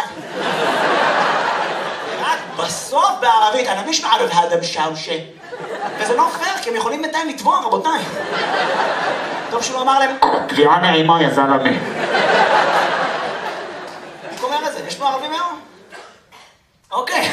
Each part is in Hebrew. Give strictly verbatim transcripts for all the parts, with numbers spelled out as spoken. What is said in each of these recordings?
רק בסוף בערבית, אני מש מערב هذا בשאושה. וזה לא פייר, כי הם יכולים בינתיים לתבוע, רבותיי. טוב שהוא אמר להם, קריאה נעימה, יא זלמה. אני אומר את זה, יש פה ערבים היום? אוקיי.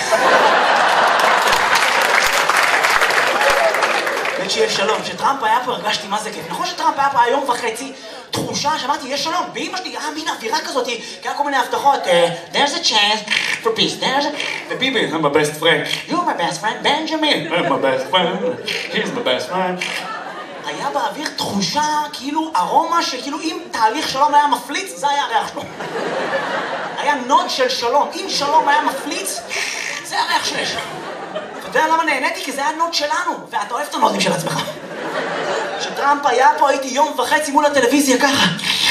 שיהיה שלום, כשטראמפ היה פה הרגשתי מה זה כיף. נכון שטראמפ היה פה היום וחצי, תחושה שאמרתי, יש שלום. ואמא שלי, אה, מין אווירה כזאת, כי היה כל מיני הבטחות, there's a chance for peace, there's a... וביבי, I'm my best friend. You're my best friend, Benjamin. I'm my best friend, he's my best friend. היה באוויר תחושה, כאילו, ארומה שכאילו אם תהליך שלום היה מפליץ, זה היה הריח שלו. היה נוד של שלום. אם שלום היה מפליץ, זה הריח שיש. אתה יודע למה נהניתי? כי זה היה נוד שלנו, ואתה אוהב את הנודים של עצמך. כשטראמפ היה פה הייתי יום וחצי מול הטלוויזיה ככה.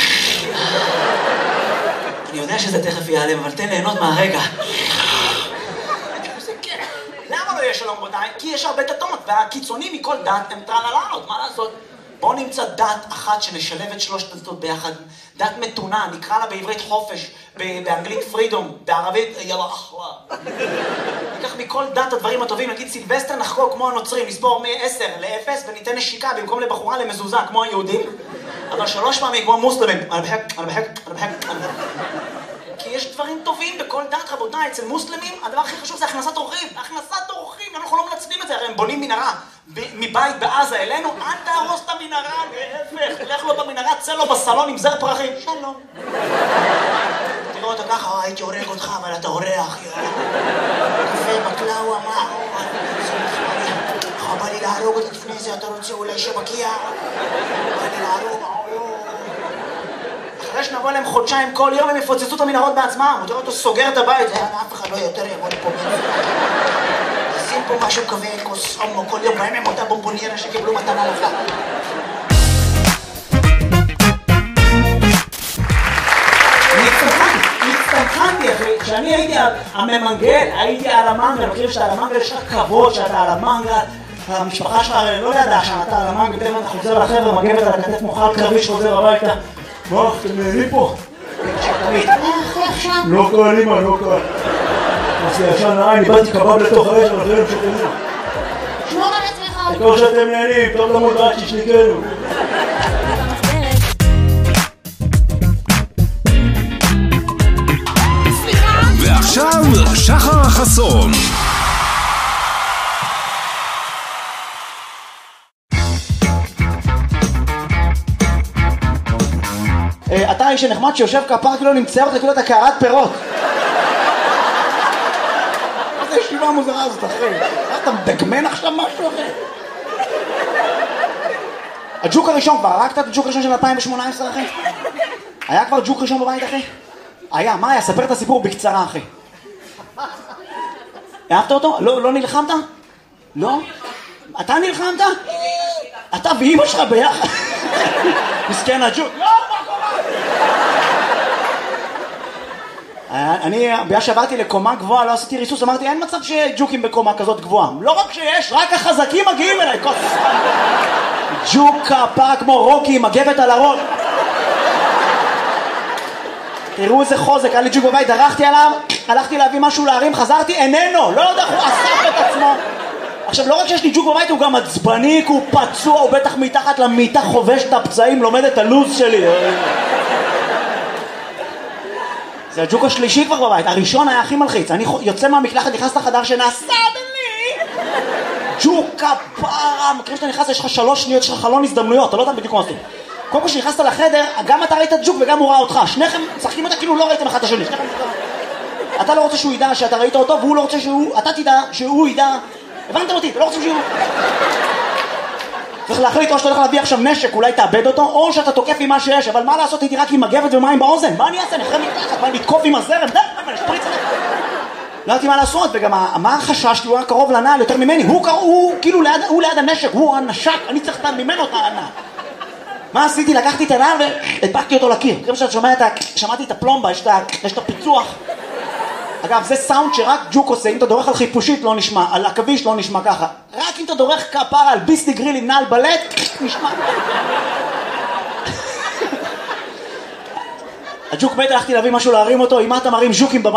אני יודע שזה תכף ייעלם, אבל תן ליהנות מהרגע. זה כיף. למה לא יהיה שלום רבותיי? כי יש הרבה דתות, והקיצונים מכל דת הם טרללות, מה לעשות? בואו נמצא דת אחת שנשלב את שלושת הדתות ביחד. דת מתונה, נקרא לה בעברית חופש, באנגלית פרידום, בערבית יאללה אחלה. ניקח מכל דת הדברים הטובים, נגיד סילבסטר נחקוק כמו הנוצרים, נסבור מ-עשר ל-אפס וניתן נשיקה במקום לבחורה למזוזה כמו היהודים, אבל שלוש פעמים כמו מוסלמים. אני בחק, אני בחק, אני בחק, אני בחק. כי יש דברים טובים בכל דת רבותיי, אצל מוסלמים הדבר הכי חשוב זה הכנסת אורחים, הכנסת אורחים, אנחנו לא מנצלים את זה, הרי הם בונים מנהרה מבית בעזה אלינו, אל תהרוס את המנהרה, להפך, לך לו במנהרה, צא לו בסלון עם זר פרחים, שלום. תראו אותו ככה, הייתי הורג אותך, אבל אתה אורח, קפה בקלאווה, מה? בא לי להרוג אותי לפני זה, אתה רוצה אולי שבקיע? בא לי להרוג, אחרי שנבוא להם חודשיים כל יום הם יפוצצו את המנהרות בעצמם, הוא תראה אותו סוגר את הבית, אף אחד לא יותר יעמוד פה. שים פה משהו כזה, כוס הומו, כל יום בהם הם אותה בומבוניירה שקיבלו מתנה לבלה. נצטמחנתי אחי, כשאני הייתי הממנגל, הייתי על המנגל, אני חושב שאתה על המנגל, יש לך כבוד שאתה על המנגל, המשפחה שלך לא ידעה שאתה על המנגל, תכף אתה חוזר לחבר'ה, מגבת על הכתף מוחל קרבי שחוזר הביתה. מה, אתם נהנים פה? לא קל, אמא, לא קל. עשי ישן נעי, אני באתי קבב לתוך האש, אבל אחרים שתהנו. שמור על עצמך. כמו שאתם נהנים, טוב למות רק ששניקנו. ועכשיו, שחר חסון. אתה האיש הנחמד שיושב כפר כאילו נמצא אותך כאילו אתה קערת פירות. איזה ישיבה מוזרה הזאת אחי. אתה מדגמן עכשיו משהו אחי? הג'וק הראשון כבר, הרגת את הג'וק הראשון של אלפיים שמונה עשרה אחי? היה כבר ג'וק ראשון בבית אחי? היה, מה היה? ספר את הסיפור בקצרה אחי. אהבת אותו? לא, לא נלחמת? לא? אתה נלחמת? אתה ואמא שלך ביחד? מסכן הג'וק. לא! אני, בגלל שעברתי לקומה גבוהה, לא עשיתי ריסוס, אמרתי, אין מצב שג'וקים בקומה כזאת גבוהה. לא רק שיש, רק החזקים מגיעים אליי. ג'וק כפרה כמו רוקי, מגבת על הראש. תראו איזה חוזק, היה לי ג'וק בבית, דרכתי עליו, הלכתי להביא משהו להרים, חזרתי, איננו, לא יודע, הוא אסף את עצמו. עכשיו, לא רק שיש לי ג'וק בבית, הוא גם עצבני, הוא פצוע, הוא בטח מתחת למיטה חובש את הפצעים, לומד את הלוז שלי. זה הג'וק השלישי כבר בבית, הראשון היה הכי מלחיץ, אני יוצא מהמקלחת, נכנס לחדר שינה, סדלי! ג'וק כפרה, מכירים שאתה נכנס, יש לך שלוש שניות, יש לך חלון הזדמנויות, אתה לא יודע בדיוק מה עושים. קודם כל שנכנסת לחדר, גם אתה ראית את ג'וק וגם הוא ראה אותך, שניכם צחקים אותה כאילו לא ראיתם אחד את השני, שניכם... אתה לא רוצה שהוא ידע שאתה ראית אותו, והוא לא רוצה שהוא... אתה תדע שהוא ידע... הבנתם אותי, אתה לא רוצה שהוא... צריך להחליט או שאתה הולך להביא עכשיו נשק, אולי תאבד אותו, או שאתה תוקף עם מה שיש, אבל מה לעשות איתי רק עם מגבת ומים באוזן? מה אני אעשה? אני אחרי מתחת, מה אני מתקוף עם הזרם? די, אבל נשפריץ עליך. לא יודעתי מה לעשות, וגם מה החשש שלי, הוא היה קרוב לנעל יותר ממני, הוא כאילו ליד הנשק, הוא הנשק, אני צריך ממנו את הענה. מה עשיתי? לקחתי את הנעל והדבקתי אותו לקיר. כמו שאתה שומע, שמעתי את הפלומבה, יש את הפיצוח. אגב, זה סאונד שרק ג'וק עושה, אם אתה דורך על חיפושית לא נשמע, על עכביש לא נשמע ככה. רק אם אתה דורך כפרה על ביסטי גריל עם נעל בלט, נשמע. הג'וק מת, הלכתי להביא משהו להרים אותו, אם אתה מרים ג'וקים בבית,